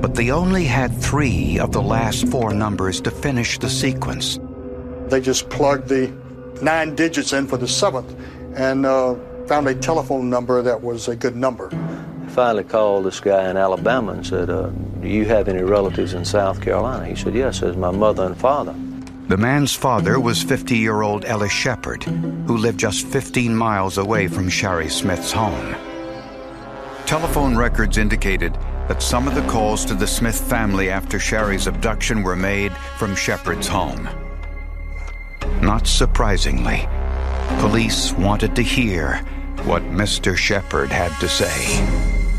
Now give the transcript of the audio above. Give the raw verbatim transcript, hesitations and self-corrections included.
but they only had three of the last four numbers to finish the sequence. They just plugged the nine digits in for the seventh and uh, found a telephone number that was a good number. Finally called this guy in Alabama and said, uh, do you have any relatives in South Carolina? He said, yes, it's my mother and father. The man's father was fifty-year-old Ellis Shepard, who lived just fifteen miles away from Shari Smith's home. Telephone records indicated that some of the calls to the Smith family after Shari's abduction were made from Shepard's home. Not surprisingly, police wanted to hear what Mister Shepard had to say.